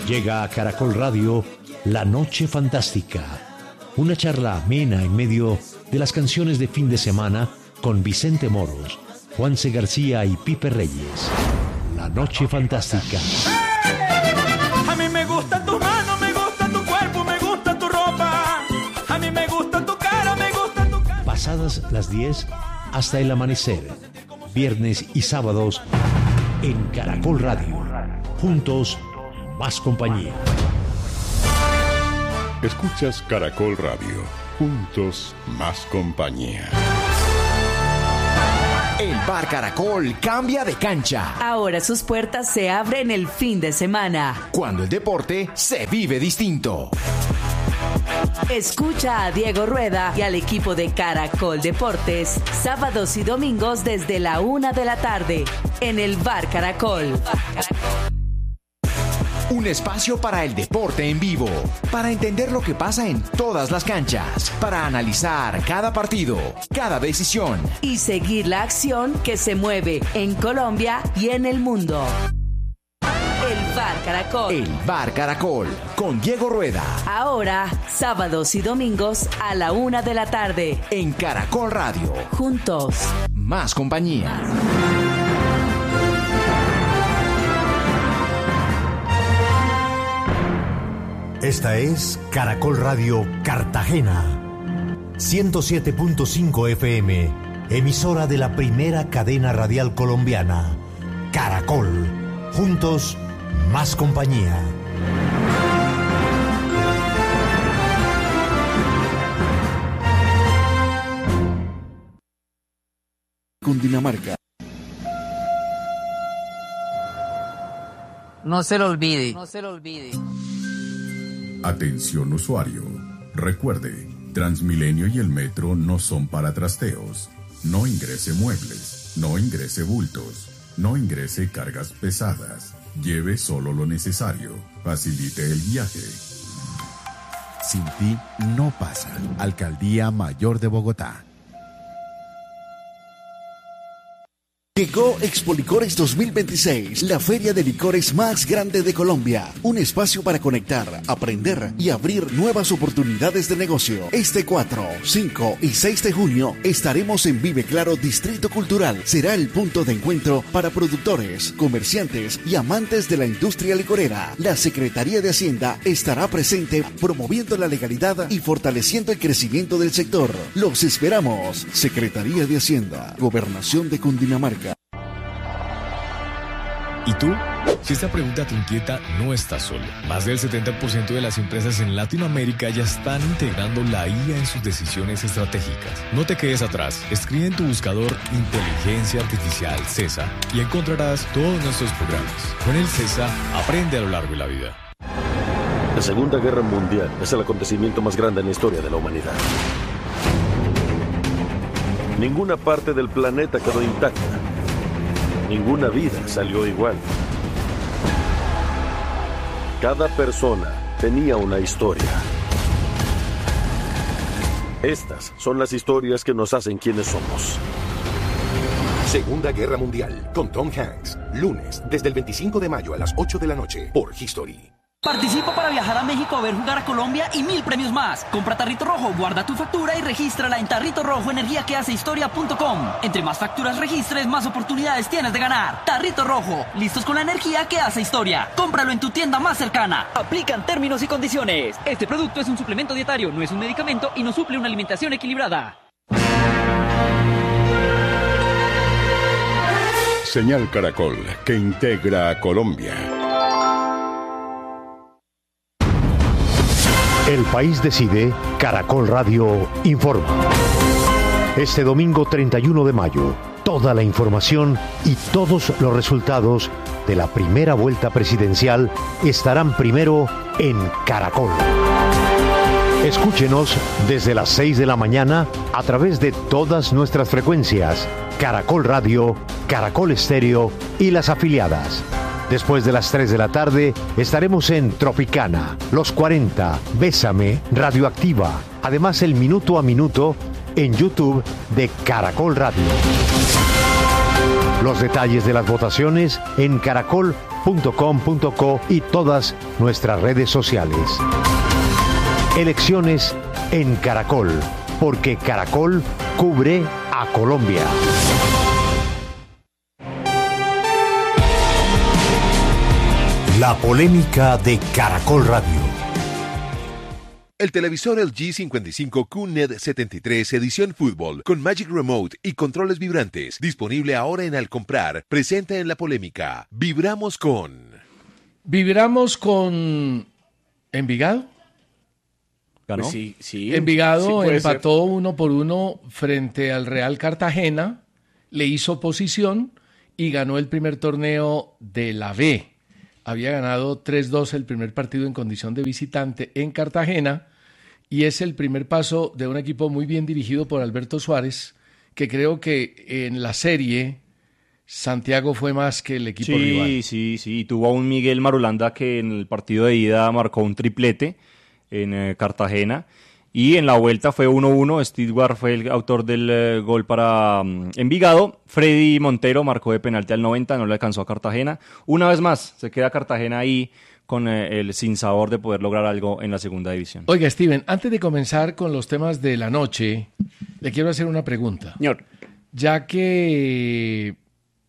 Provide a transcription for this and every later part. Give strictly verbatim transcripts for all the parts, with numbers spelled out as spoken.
Llega a Caracol Radio La Noche Fantástica, una charla amena en medio de las canciones de fin de semana con Vicente Moros, Juanse García y Pipe Reyes. La Noche Fantástica. A mí me gusta tu mano, me gusta tu cuerpo, me gusta tu ropa. A mí me gusta tu cara, me gusta tu cara. Pasadas las diez hasta el amanecer, viernes y sábados en Caracol Radio. Juntos, más compañía. Escuchas Caracol Radio. Juntos, más compañía. El Bar Caracol cambia de cancha. Ahora sus puertas se abren el fin de semana, cuando el deporte se vive distinto. Escucha a Diego Rueda y al equipo de Caracol Deportes sábados y domingos desde la una de la tarde en el Bar Caracol. Un espacio para el deporte en vivo, para entender lo que pasa en todas las canchas, para analizar cada partido, cada decisión y seguir la acción que se mueve en Colombia y en el mundo. El Bar Caracol. El Bar Caracol con Diego Rueda. Ahora, sábados y domingos a la una de la tarde en Caracol Radio. Juntos, más compañía. Esta es Caracol Radio Cartagena, ciento siete punto cinco F M, emisora de la primera cadena radial colombiana. Caracol, juntos, más compañía. Cundinamarca. No se lo olvide. No se lo olvide. Atención usuario. Recuerde, Transmilenio y el metro no son para trasteos. No ingrese muebles, no ingrese bultos, no ingrese cargas pesadas. Lleve solo lo necesario. Facilite el viaje. Sin ti no pasa. Alcaldía Mayor de Bogotá. Llegó Expo Licores dos mil veintiséis, la feria de licores más grande de Colombia. Un espacio para conectar, aprender y abrir nuevas oportunidades de negocio. Este cuatro, cinco y seis de junio estaremos en Vive Claro Distrito Cultural. Será el punto de encuentro para productores, comerciantes y amantes de la industria licorera. La Secretaría de Hacienda estará presente promoviendo la legalidad y fortaleciendo el crecimiento del sector. Los esperamos. Secretaría de Hacienda, Gobernación de Cundinamarca. ¿Y tú? Si esta pregunta te inquieta, no estás solo. Más del setenta por ciento de las empresas en Latinoamérica ya están integrando la I A en sus decisiones estratégicas. No te quedes atrás. Escribe en tu buscador Inteligencia Artificial CESA y encontrarás todos nuestros programas. Con el CESA, aprende a lo largo de la vida. La Segunda Guerra Mundial es el acontecimiento más grande en la historia de la humanidad. Ninguna parte del planeta quedó intacta. Ninguna vida salió igual. Cada persona tenía una historia. Estas son las historias que nos hacen quienes somos. Segunda Guerra Mundial, con Tom Hanks. Lunes, desde el veinticinco de mayo a las ocho de la noche, por History. Participa para viajar a México a ver jugar a Colombia y mil premios más. Compra Tarrito Rojo, guarda tu factura y regístrala en tarrito rojo energía que hace historia punto com. Entre más facturas registres, más oportunidades tienes de ganar. Tarrito Rojo, listos con la energía que hace historia. Cómpralo en tu tienda más cercana. Aplican términos y condiciones. Este producto es un suplemento dietario, no es un medicamento y no suple una alimentación equilibrada. Señal Caracol, que integra a Colombia. El país decide, Caracol Radio informa. Este domingo treinta y uno de mayo, toda la información y todos los resultados de la primera vuelta presidencial estarán primero en Caracol. Escúchenos desde las seis de la mañana a través de todas nuestras frecuencias, Caracol Radio, Caracol Estéreo y las afiliadas. Después de las tres de la tarde estaremos en Tropicana, Los cuarenta, Bésame, Radioactiva. Además el Minuto a Minuto en YouTube de Caracol Radio. Los detalles de las votaciones en caracol punto com punto co y todas nuestras redes sociales. Elecciones en Caracol, porque Caracol cubre a Colombia. La polémica de Caracol Radio. El televisor L G cincuenta y cinco Q N E D setenta y tres edición fútbol con Magic Remote y controles vibrantes, disponible ahora en Al Comprar, presenta en la polémica. Vibramos con... Vibramos con Envigado. ¿Ganó? Pues sí, sí. Envigado sí empató ser. uno por uno frente al Real Cartagena, le hizo oposición y ganó el primer torneo de la B. Había ganado tres dos el primer partido en condición de visitante en Cartagena y es el primer paso de un equipo muy bien dirigido por Alberto Suárez, que creo que en la serie Santiago fue más que el equipo sí, rival. Sí, sí, sí. Tuvo a un Miguel Marulanda que en el partido de ida marcó un triplete en eh, Cartagena. Y en la vuelta fue uno uno, Stewart fue el autor del eh, gol para um, Envigado. Freddy Montero marcó de penalti al noventa, no le alcanzó a Cartagena. Una vez más, se queda Cartagena ahí con eh, el sinsabor de poder lograr algo en la segunda división. Oiga, Steven, antes de comenzar con los temas de la noche, le quiero hacer una pregunta. Señor. Ya que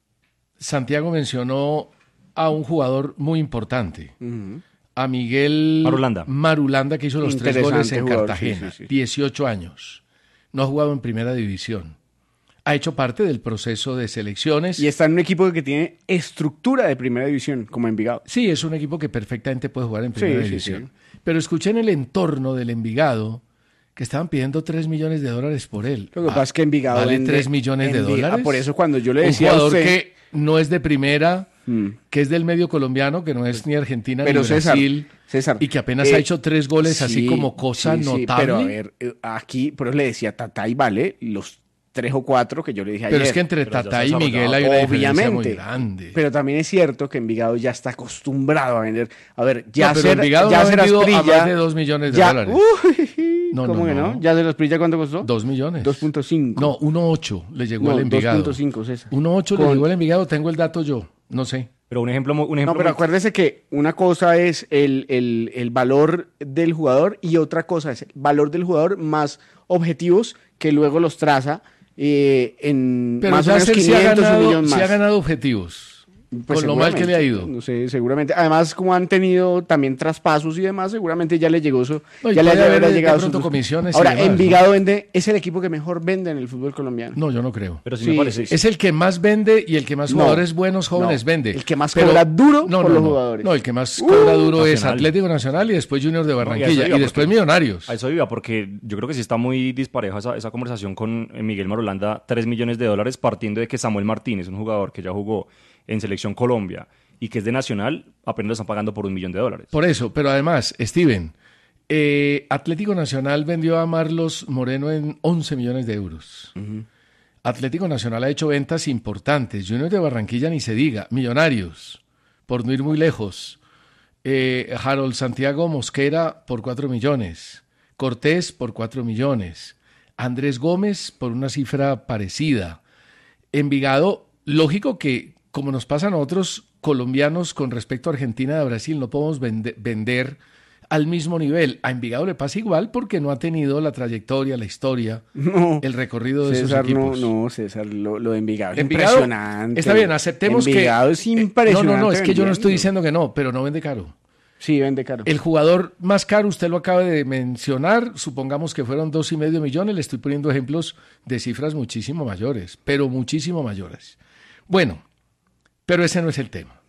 Santiago mencionó a un jugador muy importante. Uh-huh. A Miguel Marulanda. Marulanda, que hizo los tres goles en jugador, Cartagena, sí, sí, sí. dieciocho años. No ha jugado en primera división. Ha hecho parte del proceso de selecciones. Y está en un equipo que tiene estructura de primera división, como Envigado. Sí, es un equipo que perfectamente puede jugar en primera sí, división. Sí, sí. Pero escuché en el entorno del Envigado que estaban pidiendo tres millones de dólares por él. Lo que pasa es que Envigado vale vende, tres millones de Envigado, dólares. Por eso cuando yo le decía un jugador a usted... que no es de primera... que es del medio colombiano, que no es ni Argentina pero ni César, Brasil, César, y que apenas eh, ha hecho tres goles sí, así como cosa sí, sí, notable. Pero a ver, aquí, por eso le decía, Tatay vale los tres o cuatro que yo le dije pero ayer. es que entre Tatay y Miguel hay una diferencia muy grande. Pero también es cierto que Envigado ya está acostumbrado a vender. A ver, ya no, pero ser, Envigado ya no ha vendido Asprilla, a más de dos millones de ya, dólares. Uy, no, ¿Cómo no, que no? no? ¿Ya de los Prilla cuánto costó? Dos millones. dos punto cinco. No, uno punto ocho le llegó no, al Envigado. dos punto cinco, César. uno punto ocho Con... le llegó al Envigado, tengo el dato yo, no sé. Pero un ejemplo, un ejemplo no, pero muy... acuérdese que una cosa es el, el, el valor del jugador y otra cosa es el valor del jugador más objetivos que luego los traza eh, en pero más o menos quinientos, ha ganado, un millón más. Se ha ganado objetivos. Pues con lo mal que le ha ido. No sé, seguramente. Además, como han tenido también traspasos y demás, seguramente ya le llegó eso. No, ya le habrá llegado pronto comisiones. Ahora, demás, Envigado ¿no? vende, es el equipo que mejor vende en el fútbol colombiano. No, yo no creo. Pero sí, sí me parece. Es el que más vende y el que más jugadores no, buenos jóvenes no, vende. El que más pero, cobra duro no, por no, los no, jugadores. No, el que más uh, cobra duro Nacional. es Atlético Nacional y después Junior de Barranquilla no, y, y después Millonarios. A eso iba, porque yo creo que sí está muy dispareja esa, esa conversación con Miguel Marulanda, tres millones de dólares partiendo de que Samuel Martínez, un jugador que ya jugó en Selección Colombia y que es de Nacional, apenas lo están pagando por un millón de dólares. Por eso, pero además, Steven, eh, Atlético Nacional vendió a Marlos Moreno en once millones de euros. Uh-huh. Atlético Nacional ha hecho ventas importantes. Junior de Barranquilla ni se diga. Millonarios, por no ir muy lejos. Eh, Harold Santiago Mosquera por cuatro millones. Cortés por cuatro millones. Andrés Gómez por una cifra parecida. Envigado, lógico que, como nos pasa a nosotros colombianos con respecto a Argentina y a Brasil, no podemos vende, vender al mismo nivel. A Envigado le pasa igual porque no ha tenido la trayectoria, la historia, no, el recorrido de César, sus equipos. No, no, César, lo, lo de Envigado es Envigado, impresionante. Está bien, aceptemos Envigado que... Envigado es impresionante. No, no, no, es que vendiendo. yo no estoy diciendo que no, pero no vende caro. Sí, vende caro. El jugador más caro, usted lo acaba de mencionar, supongamos que fueron dos y medio millones, le estoy poniendo ejemplos de cifras muchísimo mayores, pero muchísimo mayores. Bueno, pero ese no es el tema.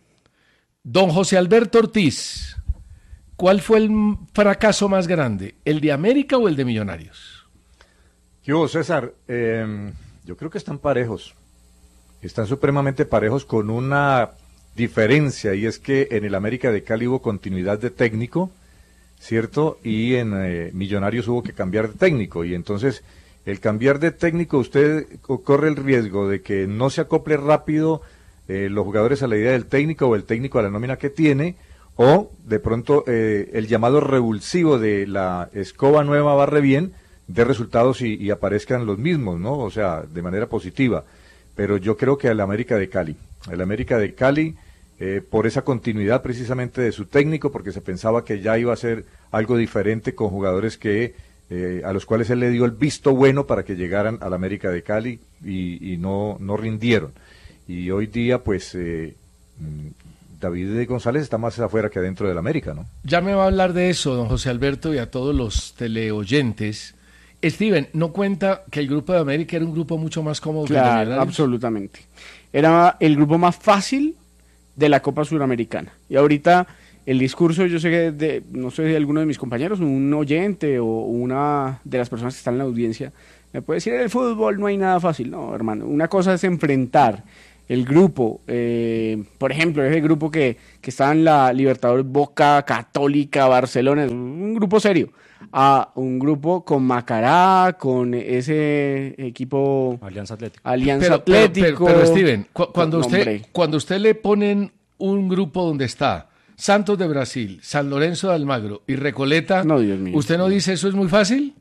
Don José Alberto Ortiz, ¿cuál fue el fracaso más grande? ¿El de América o el de Millonarios? Yo, César, eh, yo creo que están parejos. Están supremamente parejos con una diferencia, y es que en el América de Cali hubo continuidad de técnico, ¿cierto? Y en eh, Millonarios hubo que cambiar de técnico, y entonces el cambiar de técnico usted corre el riesgo de que no se acople rápido eh, los jugadores a la idea del técnico o el técnico a la nómina que tiene, o de pronto eh, el llamado revulsivo de la escoba nueva barre bien, dé resultados y, y aparezcan los mismos, ¿no? O sea, de manera positiva. pero yo creo que el América de Cali, el América de Cali, eh, por esa continuidad precisamente de su técnico, porque se pensaba que ya iba a ser algo diferente con jugadores que eh, a los cuales él le dio el visto bueno para que llegaran al América de Cali y, y no, no rindieron. Y hoy día, pues, eh, David González está más afuera que adentro del América, ¿no? Ya me va a hablar de eso, don José Alberto, y a todos los teleoyentes. Steven, ¿no cuenta que el grupo de América era un grupo mucho más cómodo claro, que el de Millonarios? Absolutamente. Era el grupo más fácil de la Copa Suramericana. Y ahorita el discurso, yo sé que de, no sé de alguno de mis compañeros, un oyente o una de las personas que están en la audiencia, me puede decir, en el fútbol no hay nada fácil. No, hermano, una cosa es enfrentar el grupo, eh, por ejemplo, ese grupo que, que está en la Libertadores, Boca, Católica, Barcelona, es un grupo serio, a un grupo con Macará, con ese equipo Alianza Atlético. Alianza pero, Atlético. Pero, pero, pero Steven, cu cuando, no, usted, hombre. cuando usted le ponen un grupo donde está Santos de Brasil, San Lorenzo de Almagro y Recoleta, no, Dios mío, ¿usted no dice eso es muy fácil?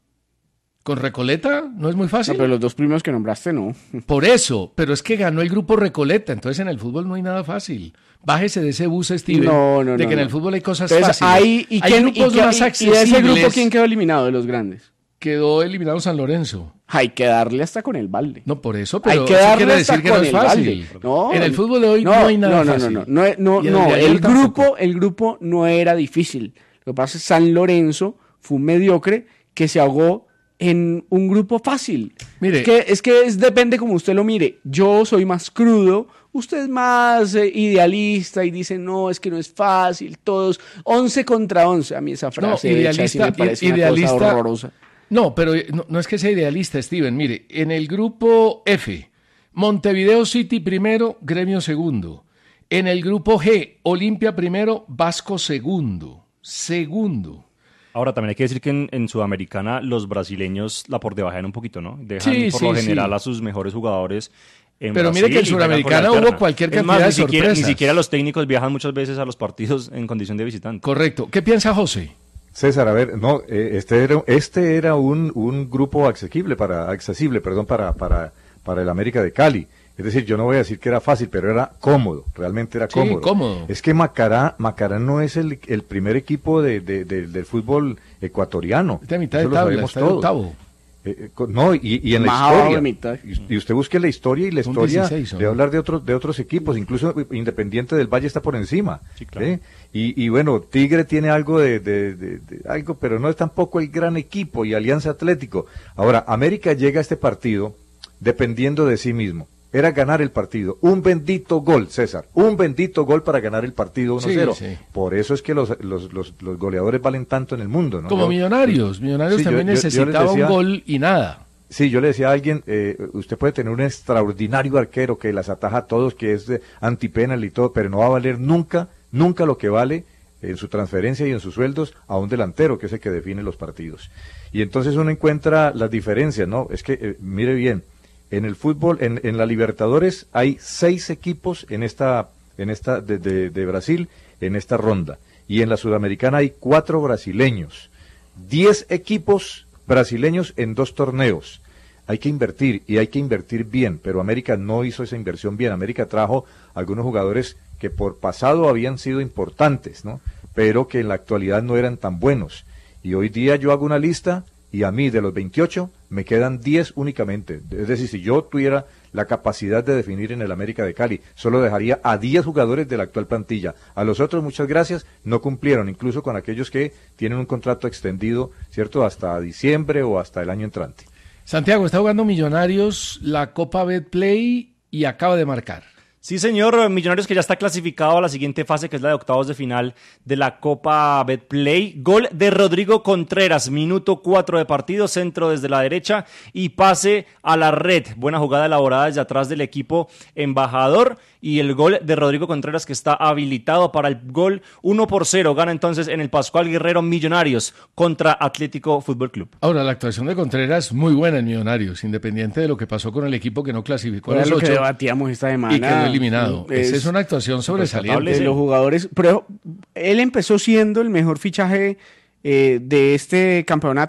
¿Con Recoleta no es muy fácil? No, pero los dos primeros que nombraste no. Por eso, pero es que ganó el grupo Recoleta, entonces en el fútbol no hay nada fácil. Bájese de ese bus, Steven, no, no, de no, que en no. el fútbol hay cosas entonces, fáciles. Hay, ¿y hay quién, grupos y, qué, más y, accesibles. ¿Y de ese grupo quién quedó eliminado de los grandes? Quedó eliminado San Lorenzo. Hay que darle hasta con el balde. No, por eso, pero hay que darle quiere hasta decir que con no es el fácil. balde. No, en el fútbol de hoy no, no hay nada no, no, fácil. No, no, no, no, no el, grupo, el grupo no era difícil. Lo que pasa es que San Lorenzo fue un mediocre que se ahogó en un grupo fácil. Mire, es que, es que es, depende como usted lo mire. Yo soy más crudo, usted es más eh, idealista y dice, no, es que no es fácil, todos once contra once. A mí esa frase no, idealista, hecha, sí me parece idealista, una cosa horrorosa. No, pero no, no es que sea idealista, Steven. Mire, en el grupo F, Montevideo City primero, Gremio segundo. En el grupo G, Olimpia primero, Vasco segundo. Segundo. Ahora, también hay que decir que en, en Sudamericana los brasileños la por debajean un poquito, ¿no? Dejan sí, por sí, lo general sí. a sus mejores jugadores en Pero Brasil, mire que en Sudamericana hubo cualquier cantidad más, de ni siquiera, sorpresas. Ni siquiera los técnicos viajan muchas veces a los partidos en condición de visitante. Correcto. ¿Qué piensa José? César, a ver, no, eh, este era, este era un, un grupo accesible para, accesible, perdón, para, para, para el América de Cali. Es decir, yo no voy a decir que era fácil, pero era cómodo, realmente era cómodo. Sí, cómodo. Es que Macará, Macará no es el, el primer equipo de, de, de, del fútbol ecuatoriano. Está a mitad Eso de lo tabla, sabemos está de todos. octavo. Eh, eh, no, y, y en la Más historia, de mitad. y, y usted busque la historia y la Son historia dieciséis, ¿no? de hablar de otros de otros equipos, incluso Independiente del Valle está por encima. Sí, claro. ¿eh? Y, y bueno, Tigre tiene algo de, de, de, de algo, pero no es tampoco el gran equipo, y Alianza Atlético. Ahora, América llega a este partido dependiendo de sí mismo. Era ganar el partido. Un bendito gol, César. Un bendito gol para ganar el partido uno cero. Sí, sí. Por eso es que los, los, los, los goleadores valen tanto en el mundo, ¿no? Como Yo- Millonarios. Millonarios Sí, yo- también yo- yo les necesitaba decía- un gol y nada. Sí, yo le decía a alguien, eh, usted puede tener un extraordinario arquero que las ataja a todos, que es de antipenal y todo, pero no va a valer nunca, nunca lo que vale en su transferencia y en sus sueldos a un delantero, que es el que define los partidos. Y entonces uno encuentra las diferencias, ¿no? Es que, eh, mire bien, en el fútbol, en, en la Libertadores hay seis equipos en esta, en esta de, de, de Brasil, en esta ronda. Y en la Sudamericana hay cuatro brasileños, diez equipos brasileños en dos torneos. Hay que invertir y hay que invertir bien, pero América no hizo esa inversión bien. América trajo algunos jugadores que por pasado habían sido importantes, ¿no? Pero que en la actualidad no eran tan buenos. Y hoy día yo hago una lista y a mí de los veintiocho me quedan diez únicamente. Es decir, si yo tuviera la capacidad de definir en el América de Cali, solo dejaría a diez jugadores de la actual plantilla. A los otros, muchas gracias, no cumplieron, incluso con aquellos que tienen un contrato extendido, ¿cierto?, hasta diciembre o hasta el año entrante. Santiago, está jugando Millonarios la Copa Betplay y acaba de marcar. Sí, señor, Millonarios que ya está clasificado a la siguiente fase, que es la de octavos de final de la Copa Betplay. Gol de Rodrigo Contreras, minuto cuatro de partido, centro desde la derecha y pase a la red. Buena jugada elaborada desde atrás del equipo embajador y el gol de Rodrigo Contreras que está habilitado para el gol uno por cero. Gana entonces en el Pascual Guerrero Millonarios contra Atlético Fútbol Club. Ahora, la actuación de Contreras muy buena en Millonarios, independiente de lo que pasó con el equipo que no clasificó a Era los lo ocho que debatíamos esta semana. y quedó eliminado. Es- Esa es una actuación sobresaliente. de los jugadores, pero él empezó siendo el mejor fichaje eh, de este campeonato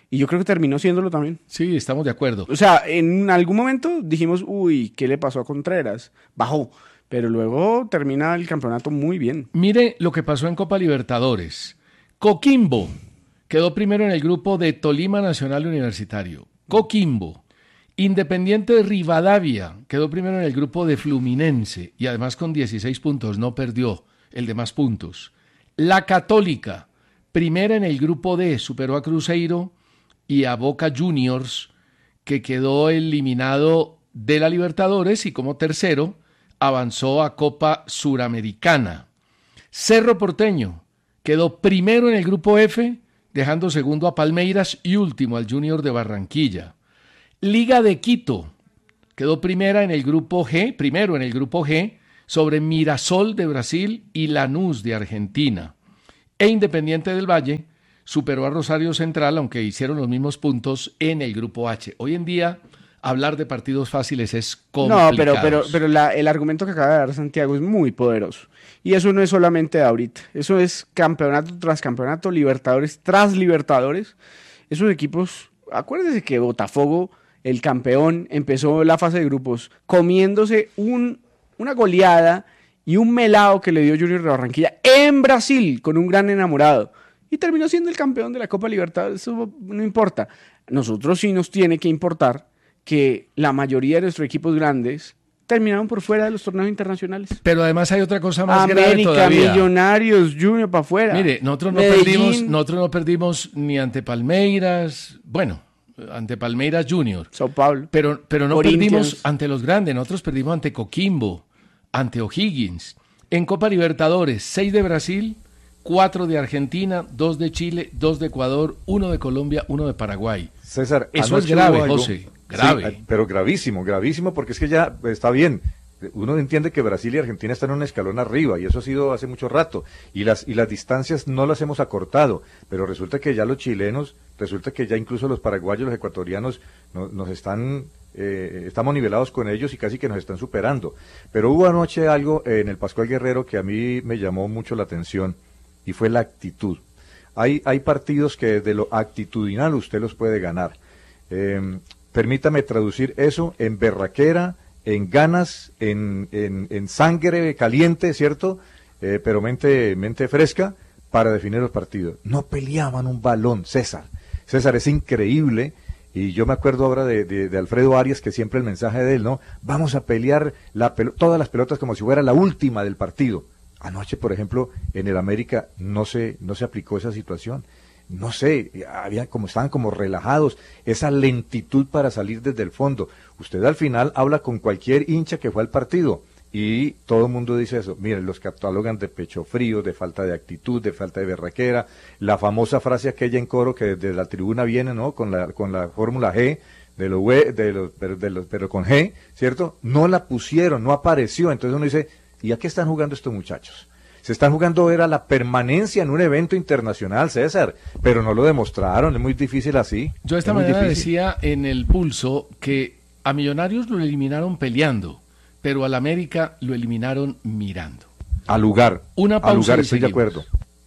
Y yo creo que terminó siéndolo también. Sí, estamos de acuerdo. O sea, en algún momento dijimos, uy, ¿qué le pasó a Contreras? Bajó. Pero luego termina el campeonato muy bien. Mire lo que pasó en Copa Libertadores. Coquimbo quedó primero en el grupo de Tolima Nacional Universitario. Coquimbo. Independiente Rivadavia quedó primero en el grupo de Fluminense y además con dieciséis puntos, no perdió el de más puntos. La Católica, primera en el grupo D, superó a Cruzeiro y a Boca Juniors, que quedó eliminado de la Libertadores y como tercero avanzó a Copa Suramericana. Cerro Porteño quedó primero en el grupo F, dejando segundo a Palmeiras y último al Junior de Barranquilla. Liga de Quito quedó primera en el grupo G, primero en el grupo G, sobre Mirasol de Brasil y Lanús de Argentina. E Independiente del Valle superó a Rosario Central, aunque hicieron los mismos puntos en el grupo H. Hoy en día, hablar de partidos fáciles es complicado. No, pero, pero, pero la, el argumento que acaba de dar Santiago es muy poderoso. Y eso no es solamente de ahorita. Eso es campeonato tras campeonato, Libertadores tras Libertadores. Esos equipos, acuérdense que Botafogo, el campeón, empezó la fase de grupos comiéndose un, una goleada y un melao que le dio Junior de Barranquilla en Brasil con un gran enamorado. Y terminó siendo el campeón de la Copa Libertadores. Eso no importa. Nosotros sí nos tiene que importar que la mayoría de nuestros equipos grandes terminaron por fuera de los torneos internacionales. Pero además hay otra cosa más América, grave todavía. Millonarios, Junior para afuera. Mire, nosotros no, Medellín. perdimos, nosotros no perdimos ni ante Palmeiras, bueno, ante Palmeiras Junior. Sao Paulo. Pero, pero no Corinthians. perdimos ante los grandes, nosotros perdimos ante Coquimbo, ante O'Higgins. En Copa Libertadores, seis de Brasil, cuatro de Argentina, dos de Chile, dos de Ecuador, uno de Colombia, uno de Paraguay. César, eso es grave, José, grave. Sí, pero gravísimo, gravísimo, porque es que ya está bien. Uno entiende que Brasil y Argentina están en un escalón arriba, y eso ha sido hace mucho rato, y las y las distancias no las hemos acortado, pero resulta que ya los chilenos, resulta que ya incluso los paraguayos, los ecuatorianos, no, nos están, eh, estamos nivelados con ellos y casi que nos están superando. Pero hubo anoche algo en el Pascual Guerrero que a mí me llamó mucho la atención, y fue la actitud. Hay, hay partidos que desde lo actitudinal usted los puede ganar. Eh, permítame traducir eso en berraquera, en ganas, en, en, en sangre caliente, ¿cierto? Eh, pero mente, mente fresca para definir los partidos. No peleaban un balón, César. César, es increíble, y yo me acuerdo ahora de, de, de Alfredo Arias, que siempre el mensaje de él, ¿no? Vamos a pelear la pelo- todas las pelotas como si fuera la última del partido. Anoche, por ejemplo, en el América no se, no se aplicó esa situación. No sé, había como estaban como relajados, esa lentitud para salir desde el fondo. Usted al final habla con cualquier hincha que fue al partido y todo el mundo dice eso. Miren, los catalogan de pecho frío, de falta de actitud, de falta de berraquera. La famosa frase aquella en coro que desde la tribuna viene, ¿no? Con la con la fórmula G, de los de los pero, de los pero con G, ¿cierto? No la pusieron, no apareció. Entonces uno dice, ¿y a qué están jugando estos muchachos? Se están jugando era la permanencia en un evento internacional, César, pero no lo demostraron, es muy difícil así. Yo esta mañana decía en el Pulso que a Millonarios lo eliminaron peleando, pero al América lo eliminaron mirando. Al lugar, Una pausa al lugar, y estoy de seguimos. acuerdo.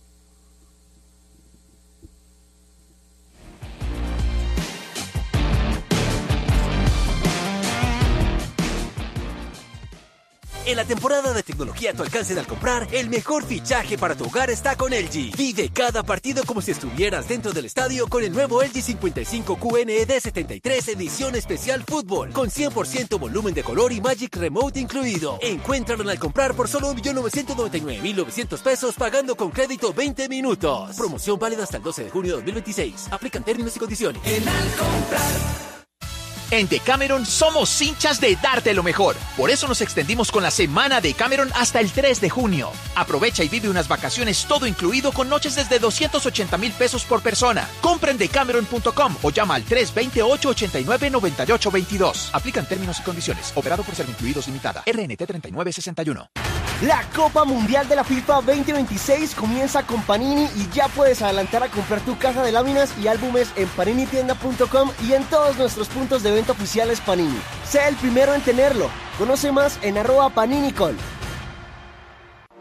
En la temporada de tecnología a tu alcance al comprar, el mejor fichaje para tu hogar está con L G. Vive cada partido como si estuvieras dentro del estadio con el nuevo L G cincuenta y cinco Q N E D setenta y tres edición especial fútbol, con cien por ciento volumen de color y Magic Remote incluido. Encuéntralo al comprar por solo un millón novecientos noventa y nueve mil novecientos pesos pagando con crédito veinte minutos. Promoción válida hasta el doce de junio de dos mil veintiséis. Aplican términos y condiciones. En al comprar. En Decameron somos hinchas de darte lo mejor. Por eso nos extendimos con la semana de Decameron hasta el tres de junio. Aprovecha y vive unas vacaciones todo incluido con noches desde doscientos ochenta mil pesos por persona. Compra en decameron punto com o llama al tres dos ocho, ocho nueve, nueve ocho dos dos. Aplican términos y condiciones. Operado por Servincluidos Limitada. R N T treinta y nueve sesenta y uno. La Copa Mundial de la FIFA veinte veintiséis comienza con Panini y ya puedes adelantar a comprar tu caja de láminas y álbumes en panini tienda punto com y en todos nuestros puntos de venta oficiales Panini. Sé el primero en tenerlo. Conoce más en arroba paninicol.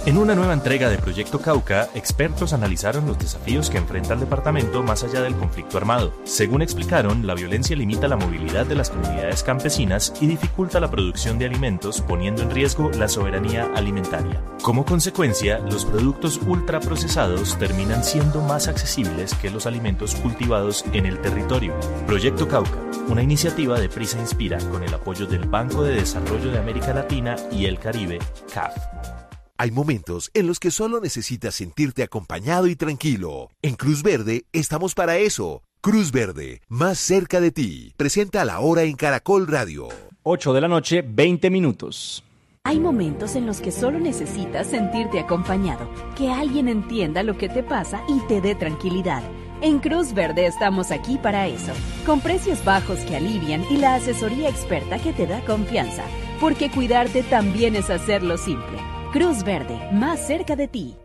En una nueva entrega de Proyecto Cauca, expertos analizaron los desafíos que enfrenta el departamento más allá del conflicto armado. Según explicaron, la violencia limita la movilidad de las comunidades campesinas y dificulta la producción de alimentos, poniendo en riesgo la soberanía alimentaria. Como consecuencia, los productos ultraprocesados terminan siendo más accesibles que los alimentos cultivados en el territorio. Proyecto Cauca, una iniciativa de Prisa Inspira con el apoyo del Banco de Desarrollo de América Latina y el Caribe, C A F. Hay momentos en los que solo necesitas sentirte acompañado y tranquilo. En Cruz Verde estamos para eso. Cruz Verde, más cerca de ti. Presenta la hora en Caracol Radio. ocho de la noche, veinte minutos. Hay momentos en los que solo necesitas sentirte acompañado, que alguien entienda lo que te pasa y te dé tranquilidad. En Cruz Verde estamos aquí para eso, con precios bajos que alivian y la asesoría experta que te da confianza, porque cuidarte también es hacerlo simple. Cruz Verde, más cerca de ti.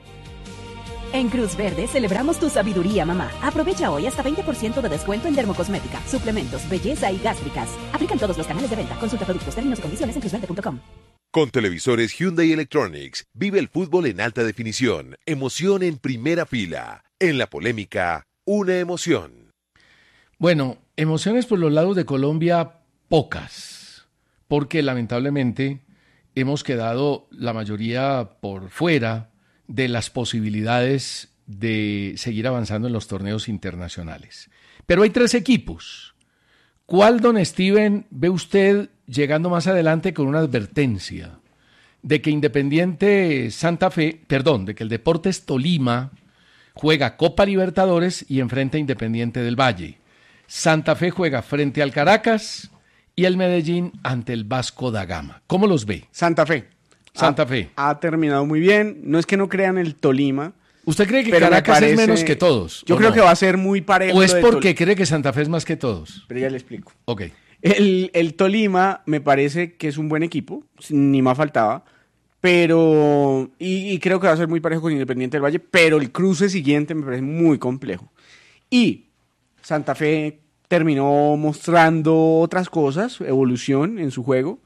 En Cruz Verde celebramos tu sabiduría, mamá. Aprovecha hoy hasta veinte por ciento de descuento en dermocosmética, suplementos, belleza y gástricas. Aplican todos los canales de venta. Consulta productos, términos y condiciones en cruz verde punto com. Con televisores Hyundai Electronics, vive el fútbol en alta definición. Emoción en primera fila. En la polémica, una emoción. Bueno, emociones por los lados de Colombia, pocas. Porque lamentablemente hemos quedado la mayoría por fuera de las posibilidades de seguir avanzando en los torneos internacionales. Pero hay tres equipos. ¿Cuál, don Steven, ve usted llegando más adelante con una advertencia de que Independiente Santa Fe, perdón, de que el Deportes Tolima juega Copa Libertadores y enfrenta a Independiente del Valle? Santa Fe juega frente al Caracas y el Medellín ante el Vasco da Gama. ¿Cómo los ve? Santa Fe. Santa ha, Fe. Ha terminado muy bien. No es que no crean el Tolima. ¿Usted cree que Caracas parece, es menos que todos? Yo creo no? que va a ser muy parejo. ¿O es porque cree que Santa Fe es más que todos? Pero ya le explico. Ok. El, el Tolima me parece que es un buen equipo, ni más faltaba, pero y, y creo que va a ser muy parejo con Independiente del Valle, pero el cruce siguiente me parece muy complejo. Y Santa Fe terminó mostrando otras cosas, evolución en su juego,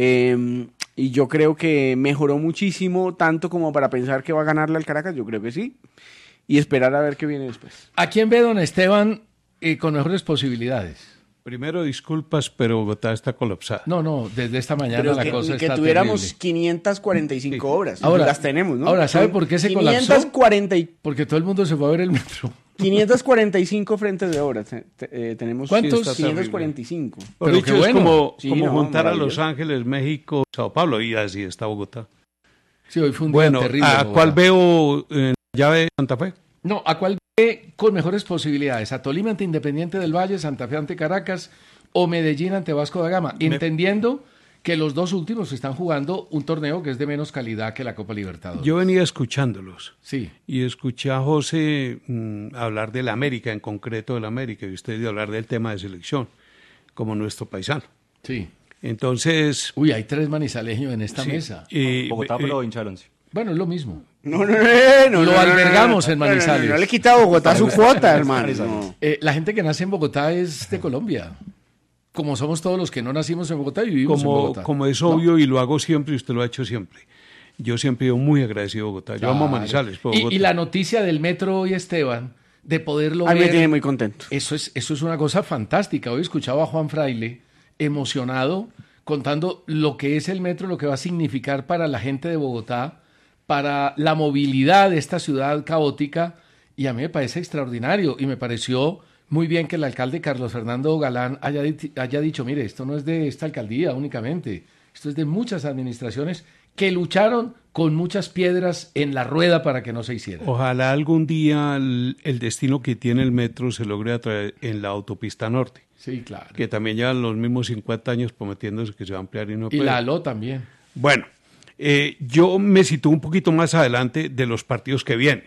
eh, y yo creo que mejoró muchísimo, tanto como para pensar que va a ganarle al Caracas, yo creo que sí, y esperar a ver qué viene después. ¿A quién ve, don Esteban, eh, con mejores posibilidades? Primero, disculpas, pero Bogotá está colapsada. No, no, desde esta mañana pero la que, cosa que está tuviéramos terrible. quinientas cuarenta y cinco obras, ahora, las tenemos, ¿no? Ahora, ¿sabe por qué se quinientas colapsó? cuarenta y... Porque todo el mundo se fue a ver el metro. quinientas cuarenta y cinco frentes de obras. Eh, tenemos ¿Cuántos? quinientos cuarenta y cinco. Pero dicho, es bueno. como, Sí, como no, juntar a Los Ángeles, México, Sao Paulo, y así está Bogotá. Sí, hoy fue un día bueno, terrible. ¿a cuál veo en la llave de Santa Fe? No, ¿a cuál ve con mejores posibilidades? ¿A Tolima ante Independiente del Valle, Santa Fe ante Caracas o Medellín ante Vasco da Gama? Me... Entendiendo que los dos últimos están jugando un torneo que es de menos calidad que la Copa Libertadores. Yo venía escuchándolos. Sí. Y escuché a José mmm, hablar de la América, en concreto de la América, y usted de hablar del tema de selección, como nuestro paisano. Sí. Entonces... Uy, hay tres manizaleños en esta sí, mesa. Y, Bogotá, eh, pero hincharon. Bueno, es lo mismo. No, no, no, no. Lo no, albergamos no, no, en no, no, Manizales. No, no, no le quita a Bogotá su cuota, hermano. No. Eh, la gente que nace en Bogotá es de Colombia. Como somos todos los que no nacimos en Bogotá y vivimos como, en Bogotá. Como es obvio, ¿no? Y lo hago siempre, y usted lo ha hecho siempre. Yo siempre he ido muy agradecido a Bogotá. Yo Claro. amo a Manizales. Por Bogotá. Y, y la noticia del metro hoy, Esteban, de poderlo A mí ver. me tiene muy contento. Eso es, eso es una cosa fantástica. Hoy escuchaba a Juan Fraile emocionado contando lo que es el metro, lo que va a significar para la gente de Bogotá, para la movilidad de esta ciudad caótica, y a mí me parece extraordinario y me pareció muy bien que el alcalde Carlos Fernando Galán haya, haya dicho, mire, esto no es de esta alcaldía únicamente, esto es de muchas administraciones que lucharon con muchas piedras en la rueda para que no se hiciera. Ojalá algún día el, el destino que tiene el metro se logre a través, en la autopista norte. Sí, claro. Que también llevan los mismos cincuenta años prometiéndose que se va a ampliar y no Y puede. la A L O también. Bueno, eh, yo me sitúo un poquito más adelante de los partidos que vienen.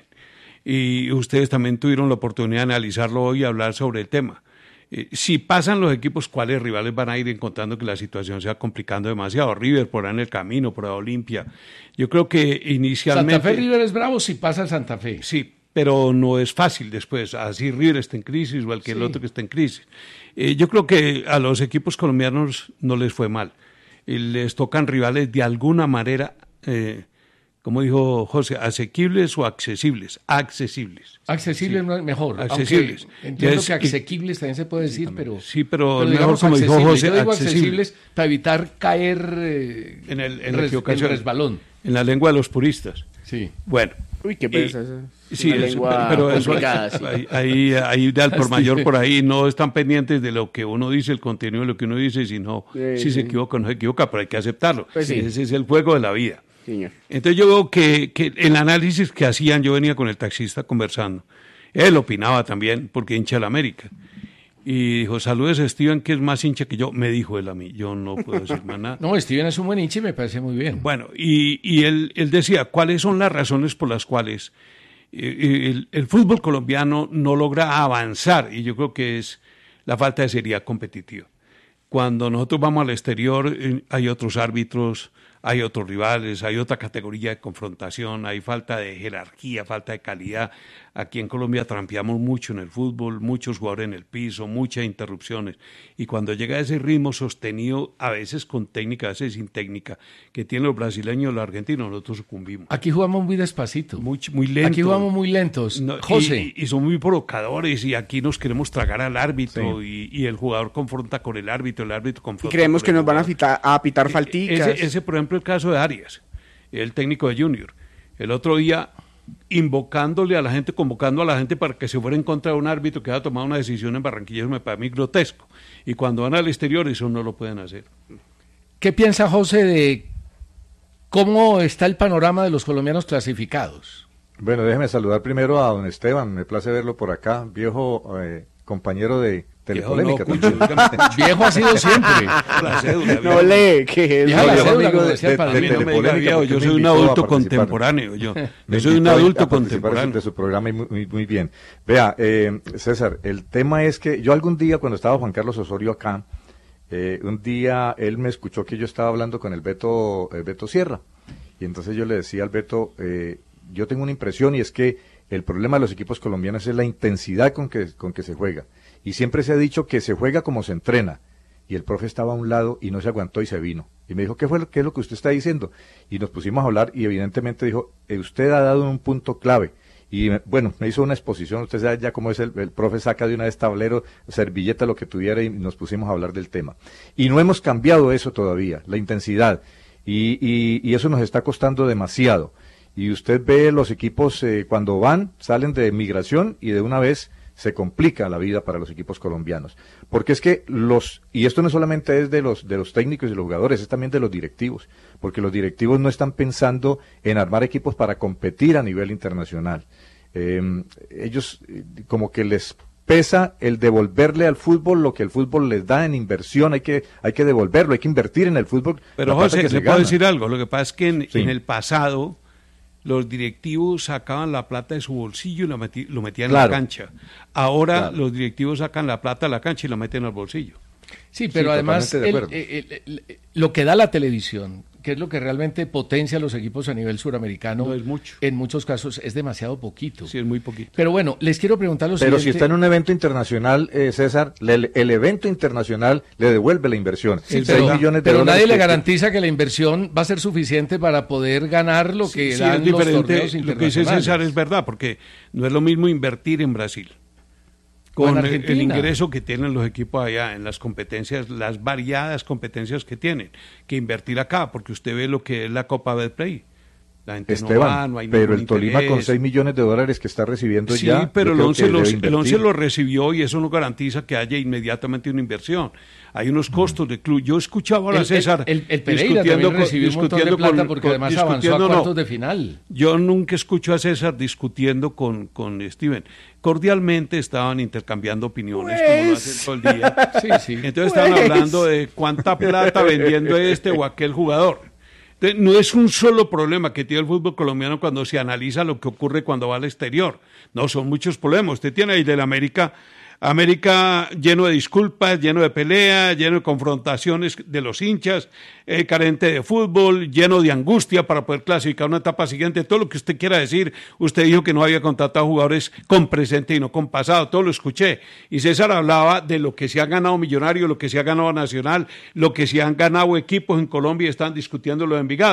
Y ustedes también tuvieron la oportunidad de analizarlo hoy y hablar sobre el tema. Eh, si pasan los equipos, ¿cuáles rivales van a ir encontrando que la situación se va complicando demasiado? River por ahí en el camino, por ahí Olimpia. Yo creo que inicialmente... Santa Fe River es bravo si pasa el Santa Fe. Sí, pero no es fácil después. Así River está en crisis o el que sí. el otro que está en crisis. Eh, yo creo que a los equipos colombianos no les fue mal. Eh, les tocan rivales de alguna manera... Eh, como dijo José, asequibles o accesibles, accesibles. Accesibles sí. mejor. Accesibles. Entiendo que asequibles también se puede decir, sí, pero... Sí, pero, pero mejor como dijo José, yo digo accesibles para evitar caer eh, en el en res, en resbalón. En la lengua de los puristas. Sí. Bueno. Uy, qué pereza esa. Sí, una es, lengua pero eso, complicada, sí. ahí, ahí, ahí de al por mayor por ahí no están pendientes de lo que uno dice, el contenido de lo que uno dice, sino Sí, si sí. se equivoca o no se equivoca, pero hay que aceptarlo. Pues sí. Ese es el juego de la vida. Señor. Entonces yo veo que, que el análisis que hacían, yo venía con el taxista conversando, él opinaba también, porque hincha de la América, y dijo, saludes a Steven, que es más hincha que yo, me dijo él a mí, yo no puedo decir más nada. No, Steven es un buen hincha y me parece muy bien. Bueno, y, y él, él decía, ¿cuáles son las razones por las cuales eh, el, el fútbol colombiano no logra avanzar? Y yo creo que es la falta de seriedad competitiva. Cuando nosotros vamos al exterior, eh, hay otros árbitros, hay otros rivales, hay otra categoría de confrontación, hay falta de jerarquía, falta de calidad. Aquí en Colombia trampeamos mucho en el fútbol, muchos jugadores en el piso, muchas interrupciones. Y cuando llega ese ritmo sostenido, a veces con técnica, a veces sin técnica, que tienen los brasileños y los argentinos, nosotros sucumbimos. Aquí jugamos muy despacito. Muy, muy lento. Aquí jugamos muy lentos. No, José. Y, y son muy provocadores y aquí nos queremos tragar al árbitro sí. y, y el jugador confronta con el árbitro, el árbitro confronta Y creemos que nos van a, pitar, a pitar falticas. Ese, ese, por ejemplo, el caso de Arias, el técnico de Junior. El otro día invocándole a la gente, convocando a la gente para que se fuera en contra de un árbitro que había tomado una decisión en Barranquilla, me parece a mí grotesco. Y cuando van al exterior eso no lo pueden hacer. ¿Qué piensa José de cómo está el panorama de los colombianos clasificados? Bueno, déjeme saludar primero a don Esteban, me place verlo por acá, viejo eh, compañero de Telepolémica. Viejo, no, viejo ha sido siempre. La cédula, no lee, que es no, la cédula, de, de, de, de, de no viejo, yo soy un adulto contemporáneo. Yo, yo soy un adulto contemporáneo. De su programa y muy, muy, muy bien. Vea, eh, César, el tema es que yo algún día cuando estaba Juan Carlos Osorio acá, eh, un día él me escuchó que yo estaba hablando con el Beto, el Beto Sierra. Y entonces yo le decía al Beto, eh, yo tengo una impresión y es que el problema de los equipos colombianos es la intensidad con que, con que se juega. Y siempre se ha dicho que se juega como se entrena. Y el profe estaba a un lado y no se aguantó y se vino. Y me dijo, ¿qué fue lo, qué es lo que usted está diciendo? Y nos pusimos a hablar y evidentemente dijo, eh, usted ha dado un punto clave. Y bueno, me hizo una exposición, usted sabe ya cómo es el, el profe, saca de una vez tablero, servilleta, lo que tuviera y nos pusimos a hablar del tema. Y no hemos cambiado eso todavía, la intensidad. Y, y, y eso nos está costando demasiado. Y usted ve los equipos eh, cuando van, salen de migración y de una vez se complica la vida para los equipos colombianos. Porque es que los, y esto no solamente es de los, de los técnicos y los jugadores, es también de los directivos, porque los directivos no están pensando en armar equipos para competir a nivel internacional. Eh, ellos como que les pesa el devolverle al fútbol lo que el fútbol les da en inversión, hay que, hay que devolverlo, hay que invertir en el fútbol. Pero José, le puedo decir algo, lo que pasa es que en, sí. en el pasado los directivos sacaban la plata de su bolsillo y lo, metí, lo metían claro. en la cancha. Ahora claro. los directivos sacan la plata de la cancha y la meten al bolsillo. Sí, pero sí, además el, el, el, el, lo que da la televisión, que es lo que realmente potencia a los equipos a nivel suramericano, no es mucho. En muchos casos es demasiado poquito. Sí, es muy poquito. Pero bueno, les quiero preguntar lo Pero siguiente. si está en un evento internacional, eh, César, le, el evento internacional le devuelve la inversión. Sí, pero millones de pero nadie le garantiza que la inversión va a ser suficiente para poder ganar lo que sí, dan sí, los torneos internacionales. Lo que dice César es verdad, porque no es lo mismo invertir en Brasil con el, el ingreso que tienen los equipos allá en las competencias, las variadas competencias que tienen, que invertir acá, porque usted ve lo que es la Copa Betplay. La gente Esteban, no va, no hay pero el interés. Tolima con seis millones de dólares que está recibiendo sí, ya. Sí, pero el once, los, el once lo recibió y eso no garantiza que haya inmediatamente una inversión. Hay unos costos de club. Yo escuchaba a la César el, el, el Pereira también recibió un montón de plata con, porque con, además avanzó a cuartos no, de final. Yo nunca escucho a César discutiendo con, con Steven. Cordialmente estaban intercambiando opiniones, pues, como lo hacen todo el día. Sí, sí. Entonces pues. estaban hablando de cuánta plata vendiendo este o aquel jugador. Entonces, no es un solo problema que tiene el fútbol colombiano cuando se analiza lo que ocurre cuando va al exterior. No, son muchos problemas. Usted tiene ahí del América, América lleno de disculpas, lleno de peleas, lleno de confrontaciones de los hinchas, eh, carente de fútbol, lleno de angustia para poder clasificar una etapa siguiente. Todo lo que usted quiera decir, usted dijo que no había contratado jugadores con presente y no con pasado, todo lo escuché. Y César hablaba de lo que se ha ganado Millonario, lo que se ha ganado Nacional, lo que se han ganado equipos en Colombia y están discutiendo lo de Envigado.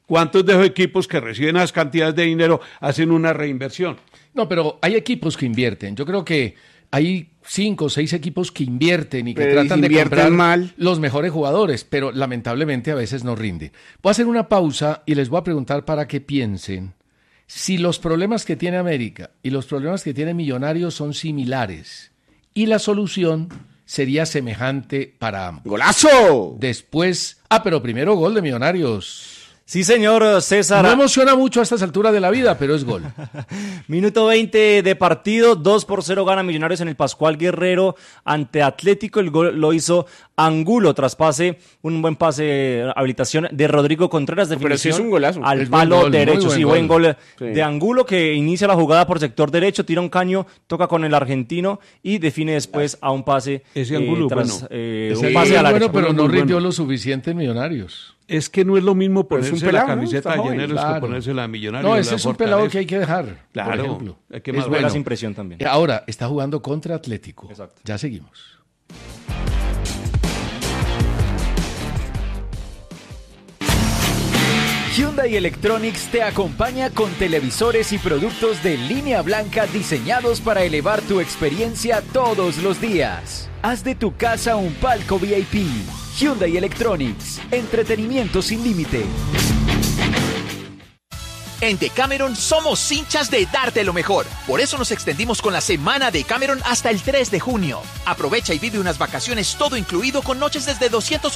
¿Cuántos de esos equipos que reciben esas cantidades de dinero hacen una reinversión? No, pero hay equipos que invierten. Yo creo que hay cinco o seis equipos que invierten y que Pero tratan si de comprar mal. los mejores jugadores, pero lamentablemente a veces no rinden. Voy a hacer una pausa y les voy a preguntar para que piensen si los problemas que tiene América y los problemas que tiene Millonarios son similares y la solución sería semejante para ambos. ¡Golazo! Después, ah, pero primero gol de Millonarios. Sí, señor César. No emociona mucho a estas alturas de la vida, pero es gol. Minuto veinte de partido, dos por cero gana Millonarios en el Pascual Guerrero ante Atlético. El gol lo hizo Angulo tras pase, un buen pase, habilitación de Rodrigo Contreras, definición Pero sí es un golazo. al Es palo buen gol, derecho. muy buen Sí, gol. buen gol Sí. de Angulo, que inicia la jugada por sector derecho, tira un caño, toca con el argentino y define después a un pase. Ese eh, Angulo, tras, bueno. eh, Ese un pase a la bueno, derecha. pero no muy rindió bueno. lo suficiente en Millonarios. Es que no es lo mismo Pero es ponerse un pelado, la ¿no? camiseta Está de joven, Llaneros claro. que ponerse la de Millonarios. No, la ese es un Fortaleza. pelado que hay que dejar, Claro, por ejemplo. hay que Es más bueno. Sin presión también. Ahora, está jugando contra Atlético. Exacto. Ya seguimos. Hyundai Electronics te acompaña con televisores y productos de línea blanca diseñados para elevar tu experiencia todos los días. Haz de tu casa un palco V I P. Hyundai Electronics, entretenimiento sin límite. En Decameron somos hinchas de darte lo mejor. Por eso nos extendimos con la semana de Decameron hasta el tres de junio. Aprovecha y vive unas vacaciones todo incluido con noches desde doscientos